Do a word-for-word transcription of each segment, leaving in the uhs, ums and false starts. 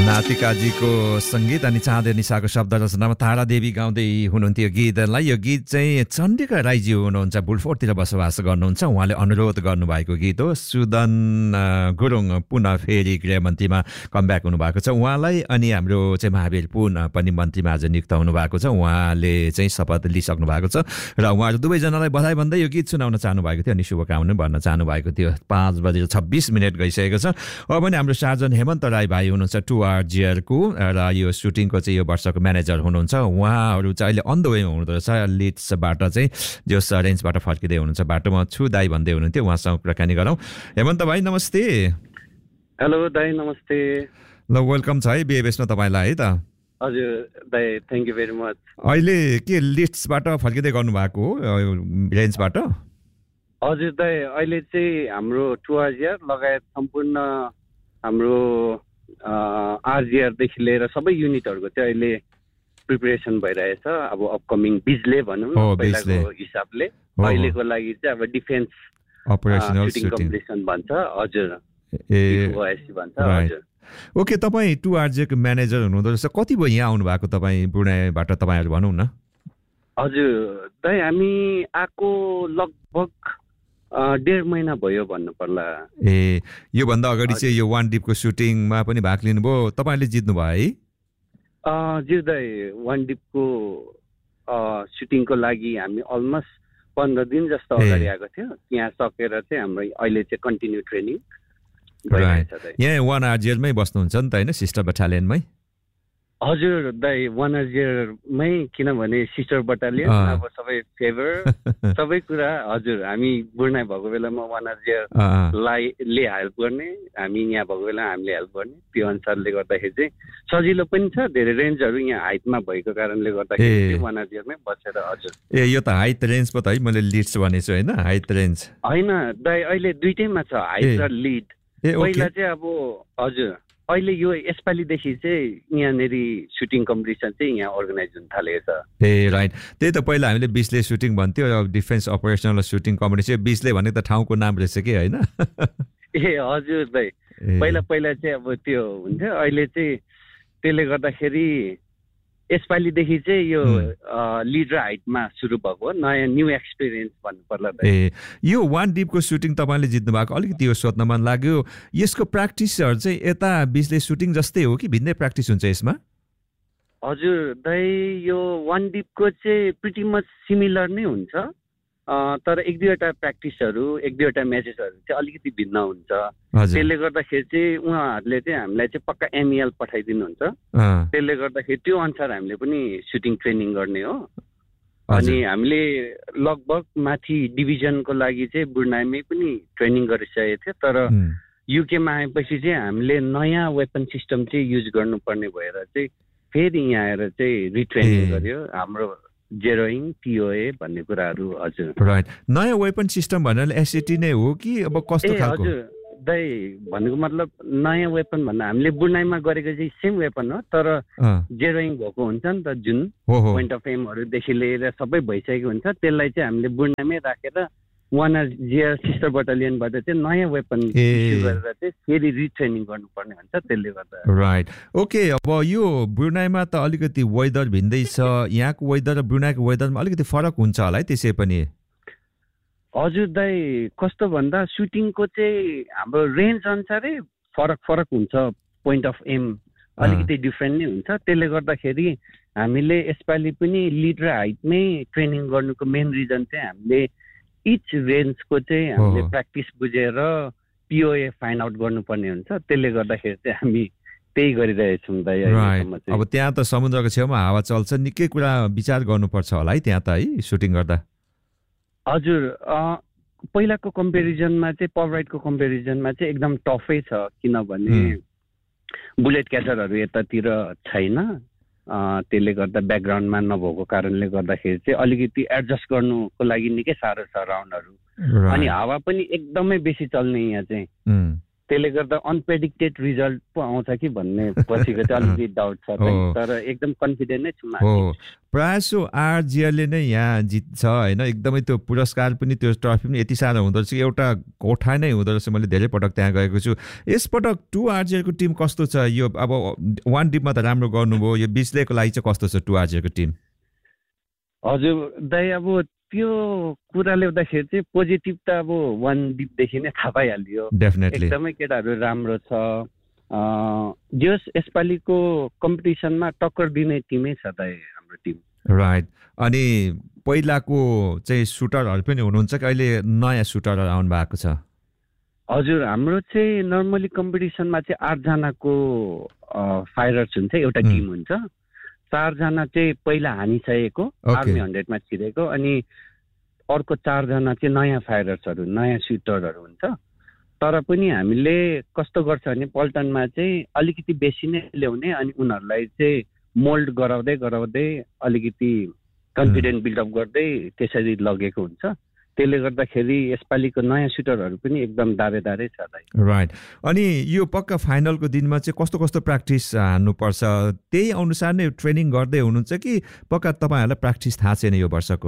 नातिकाजीको संगीत अनि चाँदे निशाको शब्द रचनामा तारा देवी गाउँदै हुनुहुन्थ्यो गीतलाई। यो गीत चाहिँ चण्डिका राईजी हुनुहुन्छ, बुलफोर्डतिर बसोबास गर्नुहुन्छ। उहाँले अनुरोध गर्नुभएको गीत हो। सुदन गुरुङ पुनः फेरि गृहमन्त्रीमा कमब्याक हुनुभएको छ उहाँलाई। अनि हाम्रो चाहिँ महावीर पुन पनि मन्त्रीमा आज नियुक्त हुनुभएको छ। उहाँले चाहिँ शपथ लिइसक्नु भएको छ र उहाँहरू दुवैजनालाई बधाई भन्दै यो गीत सुनाउन चाहनुभएको थियो अनि शुभकामना भन्न चाहनुभएको थियो। पाँच बजेर छब्बिस मिनट गइसकेको छ। अब पनि हाम्रो सार्जन हेमन्त राई भाइ हुनुहुन्छ टु आरजिआरको र यो सुटिङको चाहिँ यो वर्षको म्यानेजर हुनुहुन्छ। उहाँहरू चाहिँ अहिले अन द वेमा हुनुहुँदो रहेछ लिड्सबाट चाहिँ जो रेन्जबाट फर्किँदै हुनुहुन्छ। बाटोमा छु दाई भन्दै हुनुहुन्थ्यो, उहाँसँग कुराकानी गरौँ। हेमन्त भाइ नमस्ते। हेलो दाई नमस्ते। ल वेलकम छ है बिएबएसमा तपाईँलाई है त। हजुर दाई थ्याङ्क यू भेरी मच। अहिले के लिड्सबाट फर्किँदै गर्नुभएको हो रेन्जबाट? हजुर दाई अहिले चाहिँ हाम्रो टु आरजिआर लगायत सम्पूर्ण हाम्रो आरजिआरदेखि लिएर सबै युनिटहरूको चाहिँ अहिले प्रिपरेसन भइरहेछ। अब अपकमिङ बिजले भनौँ न पहिलाको हिसाबले अहिलेको लागि चाहिँ अब डिफेन्स अपरेसनल सुटिङ कम्पिटिसन भन्छ। हजुर ए भन्छ। हजुर ओके, तपाईँ टु आरजिआरको म्यानेजर हुनुहुँदो रहेछ। कति भयो यहाँ आउनु भएको तपाईँ ब्रुनाईबाट? तपाईँहरू भनौँ न। हजुर दाइ हामी आएको लगभग डेढ महिना भयो भन्नु पर्ला। ए योभन्दा अगाडि चाहिँ यो वान डिपको सुटिङमा पनि भाग लिनुभयो, तपाईँले जित्नु भयो है? ज्यू दाइ वान डिपको सुटिङको लागि हामी अलमोस्ट पन्ध्र दिन जस्तो अगाडि आएको थियो। त्यहाँ सकेर चाहिँ हाम्रो अहिले चाहिँ कन्टिन्यू ट्रेनिङ भइरहेछ। यहाँ वान आरजिआरमै बस्नुहुन्छ नि त होइन, सिस्टर बटालियनमै? हजुर दाइ वान आरजिआरमै, किनभने सिस्टर बटालियन अब सबै फेभर सबै कुरा। हजुर हामी बुढ्नाई भएको बेलामा वान आरजिआरलाई ले हेल्प गर्ने, हामी यहाँ भएको बेला हामीले हेल्प गर्ने। त्यो अनुसारले गर्दाखेरि चाहिँ सजिलो पनि छ। धेरै रेन्जहरू यहाँ हाइटमा भएको कारणले गर्दाखेरि वान आरजिआरमै बसेर। हजुर ए यो त हाइट रेन्ज पो त है, मैले लिड्स भनेछु होइन, हाइट रेन्ज होइन दाइ अहिले दुइटैमा छ, हाइट र लिड। पहिला चाहिँ अब हजुर अहिले यो यसपालिदेखि चाहिँ यहाँनिर सुटिङ कम्पिटिसन चाहिँ यहाँ अर्गनाइज हुन थालेको छ। ए राइट, त्यही त पहिला हामीले बिसले सुटिङ भन्थ्यो, डिफेन्स अपरेसनल सुटिङ कम्पिटिसन। बिसले भनेको त ठाउँको नाम रहेछ कि होइन? ए हजुर दाइ पहिला पहिला चाहिँ अब त्यो हुन्थ्यो। अहिले चाहिँ त्यसले गर्दाखेरि यसपालिदेखि चाहिँ यो लिड र हाइटमा सुरु भएको नयाँ न्यू एक्सपिरियन्स भन्नु पर्ला। ए यो वान डिपको सुटिङ तपाईँले जित्नु भएको, अलिकति यो सोध्न मन लाग्यो। यसको प्र्याक्टिसहरू चाहिँ यता बिसले सुटिङ जस्तै हो कि भिन्दै प्र्याक्टिस हुन्छ यसमा? हजुर दाइ यो वान डिपको चाहिँ प्रिटी मच सिमिलर नै हुन्छ, तर एक दुईवटा प्र्याक्टिसहरू एक दुईवटा म्याचेसहरू चाहिँ अलिकति भिन्न हुन्छ। त्यसले गर्दाखेरि चाहिँ उहाँहरूले चाहिँ हामीलाई चाहिँ पक्का एमइएल पठाइदिनुहुन्छ। त्यसले गर्दाखेरि त्यो अनुसार हामीले पनि सुटिङ ट्रेनिङ गर्ने हो। अनि हामीले लगभग माथि डिभिजनको लागि चाहिँ बुढ्नाईमै पनि ट्रेनिङ गरिसकेको थियो, तर युकेमा आएपछि चाहिँ हामीले नयाँ वेपन सिस्टम चाहिँ युज गर्नुपर्ने भएर चाहिँ फेरि यहाँ आएर चाहिँ रिट्रेनिङ गर्यो हाम्रो जेरोइङ टिओए भन्ने कुराहरू। हजुर राइट, नयाँ वेपन सिस्टम भनेर एसएटी नै हो कि अब कस्तो खालको? हजुर दाइ भनेको मतलब नयाँ वेपन भन्दा हामीले बुढ्नाईमा गरेको चाहिँ सेम वेपन हो, तर जेरोइङ भएको हुन्छ नि त, जुन पोइन्ट अफ एमहरूदेखि लिएर सबै भइसकेको हुन्छ। त्यसलाई चाहिँ हामीले बुढ्नाईमै राखेर वान आरजिआर सिस्टर बटालियनबाट चाहिँ नयाँ वेपन इस्यु गरेर चाहिँ फेरि रिट्रेनिङ गर्नुपर्ने हुन्छ। त्यसले गर्दा राइट ओके। अब यो ब्रुनाईमा त अलिकति वेदर भिन्दै छ, यहाँको वेदर र ब्रुनाईको वेदरमा अलिकति फरक हुन्छ होला है त्यसै पनि? हजुर दाइ कस्तो भन्दा सुटिङको चाहिँ हाम्रो रेन्ज अनुसारै फरक फरक हुन्छ, पोइन्ट अफ एम अलिकति डिफ्रेन्ट नै हुन्छ। त्यसले गर्दाखेरि हामीले यसपालि पनि लिड र हाइटमै ट्रेनिङ गर्नुको मेन रिजन चाहिँ हामीले इच रेन्जको चाहिँ हामीले प्र्याक्टिस बुझेर पिओए फाइन्ड आउट गर्नुपर्ने हुन्छ। त्यसले गर्दाखेरि चाहिँ हामी त्यही गरिरहेछौँ दाइ। अब त्यहाँ त समुद्रको छेउमा हावा चल्छ, निकै कुरा विचार गर्नुपर्छ होला है त्यहाँ त है सुटिङ गर्दा? हजुर पहिलाको कम्पेरिजनमा चाहिँ पवराइटको कम्पेरिजनमा चाहिँ एकदम टफै छ, किनभने बुलेट क्याचरहरू यतातिर छैन। त्यसले गर्दा ब्याकग्राउन्डमा नभएको कारणले गर्दाखेरि चाहिँ अलिकति एडजस्ट गर्नुको लागि निकै साह्रो छ राउन्डहरू। अनि हावा पनि एकदमै बेसी चल्ने यहाँ चाहिँ, त्यसले गर्दा अनप्रेडिक्टेड रिजल्ट पो आउँछ कि भन्ने पछिको चाहिँ अलिकति डाउट छ, तर एकदम कन्फिडेन्ट नै छु। हो, प्रायसो आरजिआरले नै यहाँ जित्छ होइन, एकदमै त्यो पुरस्कार पनि त्यो ट्रफी पनि यति साह्रो हुँदो रहेछ, एउटा कोठा नै हुँदो रहेछ। मैले धेरै पटक त्यहाँ गएको छु। यसपटक टु आरजिआरको टिम कस्तो छ? यो अब वान डिपमा त राम्रो गर्नुभयो, यो बिस्लेको लागि चाहिँ कस्तो छ टु आरजिआरको टिम? हजुर दाइ, अब त्यो कुराले हुँदाखेरि चाहिँ पोजिटिभ त अब वान डिपदेखि नै थाहा पाइहाल्यो। डेफिनेटली एकदमै केटाहरू राम्रो छ। जस यसपालिको कम्पिटिसनमा टक्कर दिने टिमै छ दाइ हाम्रो टिम। राइट। अनि पहिलाको चाहिँ सुटरहरू पनि हुनुहुन्छ कि अहिले नयाँ सुटरहरू आउनु भएको छ? हजुर, हाम्रो चाहिँ नर्मली कम्पिटिसनमा चाहिँ आठजनाको फाइटर्स हुन्छ, एउटा टिम हुन्छ। चारजना चाहिँ पहिला हानिसकेको आर्मी हन्ड्रेडमा छिरेको, अनि अर्को चारजना चाहिँ नयाँ फाइटर्सहरू, नयाँ सुटरहरू हुन्छ। तर पनि हामीले कस्तो गर्छ भने पल्टनमा चाहिँ अलिकति बेसी नै ल्याउने, अनि उनीहरूलाई चाहिँ मोल्ड गराउँदै गराउँदै अलिकति कन्फिडेन्ट बिल्डअप गर्दै त्यसरी लगेको हुन्छ। त्यसले गर्दाखेरि यसपालिको नयाँ सुटरहरू पनि एकदम दावेदारै छ। राइट। अनि यो पक्का फाइनलको दिनमा चाहिँ कस्तो कस्तो प्र्याक्टिस हान्नुपर्छ, त्यही अनुसार नै ट्रेनिङ गर्दै हुनुहुन्छ कि पक्का तपाईँहरूलाई प्र्याक्टिस थाहा छैन यो वर्षको?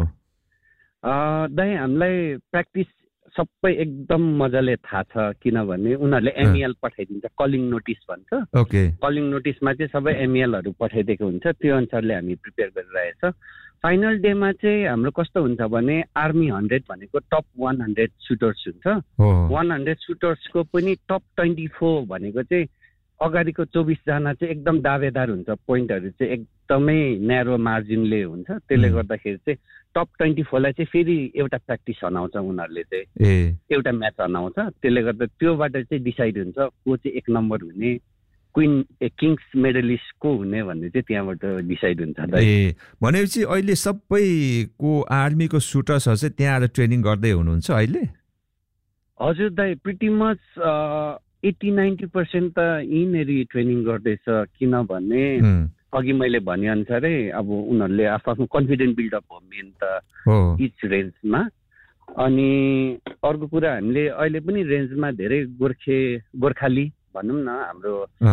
दाइ, हामीलाई प्र्याक्टिस सबै एकदम मजाले थाहा छ, किनभने उनीहरूले एमइएल पठाइदिन्छ, कलिङ नोटिस भन्छ। ओके। कलिङ नोटिसमा चाहिँ सबै एमइएलहरू पठाइदिएको हुन्छ, त्यो अनुसारले हामी प्रिपेयर गरिरहेछ। फाइनल डेमा चाहिँ हाम्रो कस्तो हुन्छ भने आर्मी हन्ड्रेड भनेको टप वान हन्ड्रेड सुटर्स हुन्छ। वान हन्ड्रेड सुटर्सको पनि टप ट्वेन्टी फोर भनेको चाहिँ अगाडिको चौबिसजना चाहिँ एकदम दावेदार हुन्छ, पोइन्टहरू चाहिँ एकदमै न्यारो मार्जिनले हुन्छ। त्यसले गर्दाखेरि चाहिँ टप ट्वेन्टी फोरलाई चाहिँ फेरि एउटा प्र्याक्टिस हनाउँछ उनीहरूले चाहिँ, एउटा म्याच हनाउँछ। त्यसले गर्दा त्योबाट चाहिँ डिसाइड हुन्छ को चाहिँ एक नम्बर हुने, क्विन ए किङ्स मेडलिस्ट को हुने भन्ने चाहिँ त्यहाँबाट डिसाइड हुन्छ। ए भनेपछि अहिले सबैको आर्मीको सुटर्सहरू चाहिँ त्यहाँ आएर ट्रेनिङ गर्दै हुनुहुन्छ अहिले? हजुर दाइ, pretty much eighty ninety percent त यहीँनेरि ट्रेनिङ गर्दैछ, किनभने अघि मैले भनेअनुसारै अब उनीहरूले आफ्नो आफ्नो कन्फिडेन्ट बिल्डअप हो मेन त इच रेन्जमा। अनि अर्को कुरा, हामीले अहिले पनि रेन्जमा धेरै गोर्खे गोर्खाली भनौँ न हाम्रो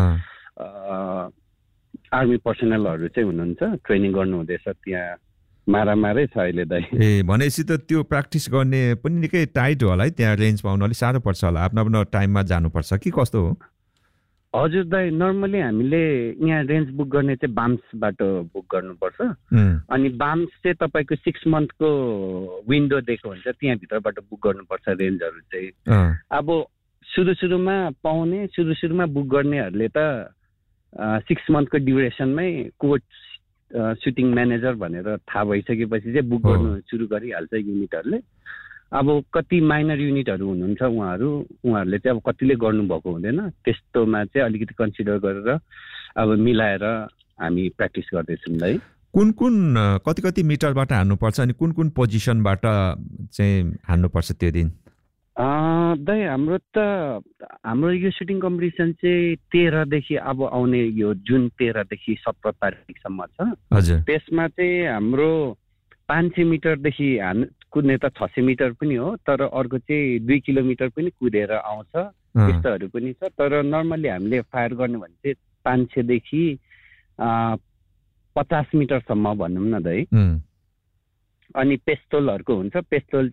आर्मी पर्सनलहरू चाहिँ हुनुहुन्छ, ट्रेनिङ गर्नु हुँदैछ त्यहाँ, मारामारै छ अहिले दाइ। ए भनेपछि त त्यो प्र्याक्टिस गर्ने पनि निकै टाइट होला है, त्यहाँ रेन्ज पाउनु अलिक साह्रो पर्छ होला, आफ्नो आफ्नो टाइममा जानुपर्छ कि कस्तो हो? हजुर दाइ, नर्मली हामीले यहाँ रेन्ज बुक गर्ने चाहिँ बाम्सबाट बुक गर्नुपर्छ। अनि बाम्स चाहिँ तपाईँको सिक्स मन्थको विन्डो दिएको हुन्छ, त्यहाँभित्रबाट बुक गर्नुपर्छ रेन्जहरू चाहिँ। अब सुरु सुरुमा पाउने सुरु सुरुमा बुक गर्नेहरूले त सिक्स मन्थको ड्युरेसनमै कोच सुटिङ म्यानेजर भनेर थाहा भइसकेपछि चाहिँ बुक गर्नु सुरु गरिहाल्छ युनिटहरूले। अब कति माइनर युनिटहरू हुनुहुन्छ उहाँहरू उहाँहरूले चाहिँ अब कतिले गर्नुभएको हुँदैन, त्यस्तोमा चाहिँ अलिकति कन्सिडर गरेर अब मिलाएर हामी प्र्याक्टिस गर्दैछौँ है। कुन कुन कति कति मिटरबाट हान्नुपर्छ अनि कुन कुन पोजिसनबाट चाहिँ हान्नुपर्छ त्यो दिन? दाइ, हाम्रो त हाम्रो यो सुटिङ कम्पिटिसन चाहिँ तेह्रदेखि अब आउने यो जुन तेह्रदेखि सत्र तारिकसम्म छ। हजुर। त्यसमा चाहिँ हाम्रो पाँच सय मिटरदेखि हान् कुद्ने त छ सय मिटर पनि हो, तर अर्को चाहिँ दुई किलोमिटर पनि कुदेर आउँछ, त्यस्तोहरू पनि छ। तर नर्मली हामीले फायर गर्ने भने चाहिँ पाँच सयदेखि पचास मिटरसम्म भनौँ न दाइ। अनि पेस्तोलहरूको हुन्छ, पेस्तोल